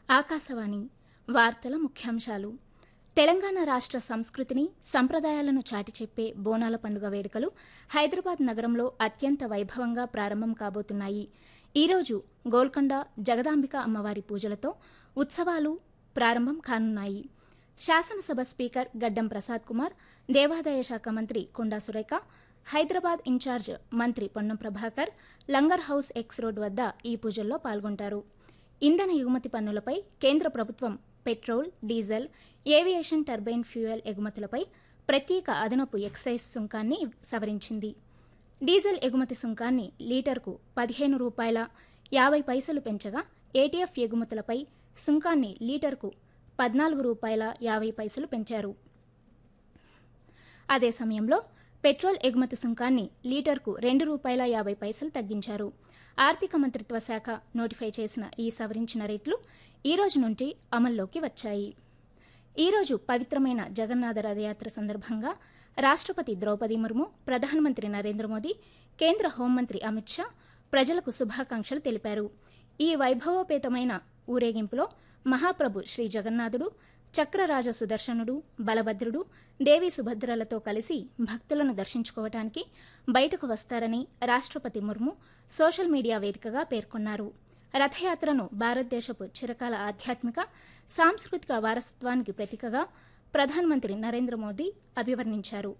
ఆకాశవాణి వార్తల ముఖ్యాంశాలు. తెలంగాణ రాష్ట్ర సంస్కృతిని, సంప్రదాయాలను చాటి చెప్పే బోనాల పండుగ వేడుకలు హైదరాబాద్ నగరంలో అత్యంత వైభవంగా ప్రారంభం కాబోతున్నాయి. ఈరోజు గోల్కొండ జగదాంబిక అమ్మవారి పూజలతో ఉత్సవాలు ప్రారంభం కానున్నాయి. శాసనసభ స్పీకర్ గడ్డం ప్రసాద్ కుమార్, దేవాదాయ శాఖ మంత్రి కొండా సురేఖ, హైదరాబాద్ ఇన్ఛార్జ్ మంత్రి Ponnam Prabhakar langar house X road వద్ద ఈ పూజల్లో పాల్గొంటారు. ఇంధన ఎగుమతి పన్నులపై కేంద్ర ప్రభుత్వం petrol, diesel, aviation turbine fuel ఎగుమతులపై ప్రత్యేక అదనపు ఎక్సైజ్ సుంకాన్ని సవరించింది. డీజిల్ ఎగుమతి సుంకాన్ని లీటర్కు ₹15.50 పెంచగా ఏటీఎఫ్ ఎగుమతులపై సుంకాన్ని లీటర్కు ₹14.50 పెంచారు. అదే సమయంలో పెట్రోల్ ఎగుమతి సుంకాన్ని లీటర్కు ₹2.50 తగ్గించారు. ఆర్థిక మంత్రిత్వ శాఖ నోటిఫై చేసిన ఈ సవరించిన రేట్లు ఈ రోజు నుండి అమల్లోకి వచ్చాయి. ఈరోజు పవిత్రమైన జగన్నాథ రథయాత్ర సందర్భంగా రాష్ట్రపతి ద్రౌపది ముర్ము, ప్రధానమంత్రి నరేంద్ర మోదీ, కేంద్ర హోంమంత్రి అమిత్ షా ప్రజలకు శుభాకాంక్షలు తెలిపారు. ఈ వైభవోపేతమైన ఊరేగింపులో మహాప్రభు శ్రీ జగన్నాథుడు, చక్రరాజ సుదర్శనుడు, బలభద్రుడు, దేవి సుభద్రలతో కలిసి భక్తులను దర్శించుకోవటానికి బయటకు వస్తారని రాష్ట్రపతి ముర్ము సోషల్ మీడియా వేదికగా పేర్కొన్నారు. రథయాత్రను భారతదేశపు చిరకాల ఆధ్యాత్మిక, సాంస్కృతిక వారసత్వానికి ప్రతీకగా ప్రధానమంత్రి నరేంద్ర మోదీ అభివర్ణించారు.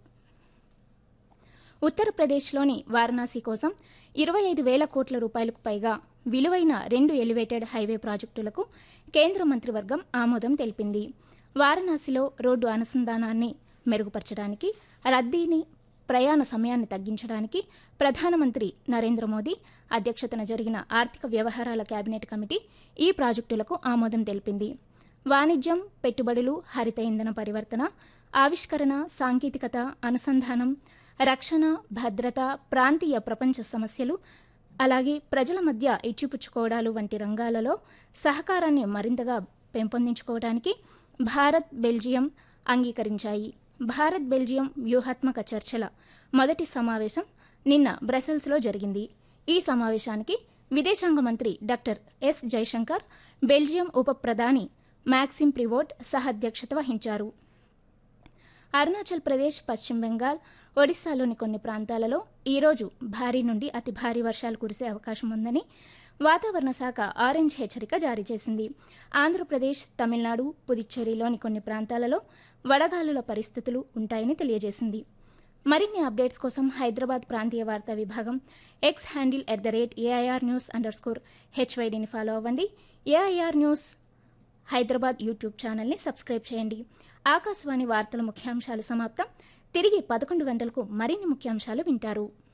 ఉత్తరప్రదేశ్లోని వారణాసి కోసం 25,000 కోట్ల రూపాయలకు పైగా విలువైన 2 ఎలివేటెడ్ హైవే ప్రాజెక్టులకు కేంద్ర మంత్రివర్గం ఆమోదం తెలిపింది. వారణాసిలో రోడ్డు అనుసంధానాన్ని మెరుగుపరచడానికి, రద్దీని, ప్రయాణ సమయాన్ని తగ్గించడానికి ప్రధానమంత్రి నరేంద్ర మోదీ అధ్యక్షతన జరిగిన ఆర్థిక వ్యవహారాల కేబినెట్ కమిటీ ఈ ప్రాజెక్టులకు ఆమోదం తెలిపింది. వాణిజ్యం, పెట్టుబడులు, హరిత ఇంధన పరివర్తన, ఆవిష్కరణ, సాంకేతికత, అనుసంధానం, రక్షణ, భద్రత, ప్రాంతీయ ప్రపంచ సమస్యలు, అలాగే ప్రజల మధ్య ఇచ్చిపుచ్చుకోవడాలు వంటి రంగాలలో సహకారాన్ని మరింతగా పెంపొందించుకోవడానికి భారత్, బెల్జియం అంగీకరించాయి. భారత్ బెల్జియం వ్యూహాత్మక చర్చల మొదటి సమావేశం నిన్న బ్రసెల్స్లో జరిగింది. ఈ సమావేశానికి విదేశాంగ మంత్రి డాక్టర్ ఎస్ జైశంకర్, బెల్జియం ఉప ప్రధాని మ్యాక్సిమ్ ప్రివోట్ సహాధ్యక్షత వహించారు. అరుణాచల్ ప్రదేశ్, పశ్చిమ బెంగాల్, ఒడిశాలోని కొన్ని ప్రాంతాలలో ఈరోజు భారీ నుండి అతి భారీ వర్షాలు కురిసే అవకాశం ఉందని వాతావరణ శాఖ ఆరెంజ్ హెచ్చరిక జారీ చేసింది. ఆంధ్రప్రదేశ్, తమిళనాడు, పుదుచ్చేరిలోని కొన్ని ప్రాంతాలలో వడగాలుల పరిస్థితులు ఉంటాయని తెలియజేసింది. మరిన్ని అప్డేట్స్ కోసం హైదరాబాద్ ప్రాంతీయ వార్తా విభాగం ఎక్స్ హ్యాండిల్ @AIRnews_HYDని ఫాలో అవ్వండి. AIR న్యూస్ హైదరాబాద్ యూట్యూబ్ ఛానల్ని సబ్స్క్రైబ్ చేయండి. ఆకాశవాణి వార్తల ముఖ్యాంశాలు సమాప్తం. తిరిగి 11 గంటలకు మరిన్ని ముఖ్యాంశాలు వింటారు.